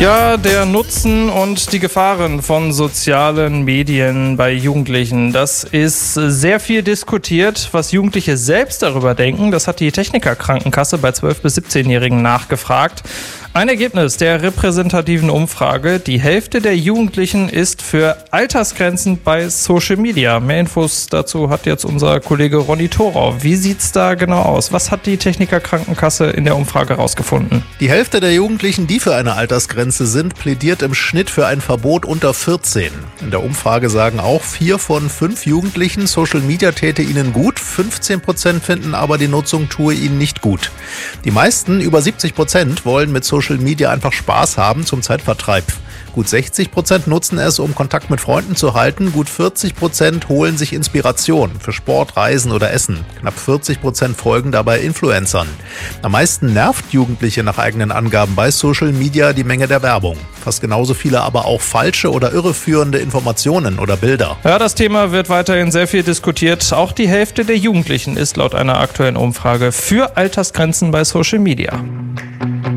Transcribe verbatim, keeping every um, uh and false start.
Ja, der Nutzen und die Gefahren von sozialen Medien bei Jugendlichen, das ist sehr viel diskutiert. Was Jugendliche selbst darüber denken, das hat die Techniker-Krankenkasse bei zwölf- bis siebzehnjährigen nachgefragt. Ein Ergebnis der repräsentativen Umfrage: Die Hälfte der Jugendlichen ist für Altersgrenzen bei Social Media. Mehr Infos dazu hat jetzt unser Kollege Ronny Thorau. Wie sieht's da genau aus? Was hat die Techniker-Krankenkasse in der Umfrage herausgefunden? Die Hälfte der Jugendlichen, die für eine Altersgrenze sind, plädiert im Schnitt für ein Verbot unter vierzehn. In der Umfrage sagen auch vier von fünf Jugendlichen, Social Media täte ihnen gut. fünfzehn Prozent finden aber, die Nutzung tue ihnen nicht gut. Die meisten, über siebzig Prozent, wollen mit Social Media einfach Spaß haben zum Zeitvertreib. Gut sechzig Prozent nutzen es, um Kontakt mit Freunden zu halten. Gut vierzig Prozent holen sich Inspiration für Sport, Reisen oder Essen. Knapp vierzig Prozent folgen dabei Influencern. Am meisten nervt Jugendliche nach eigenen Angaben bei Social Media die Menge der Werbung. Fast genauso viele aber auch falsche oder irreführende Informationen oder Bilder. Ja, das Thema wird weiterhin sehr viel diskutiert. Auch die Hälfte der Jugendlichen ist laut einer aktuellen Umfrage für Altersgrenzen bei Social Media.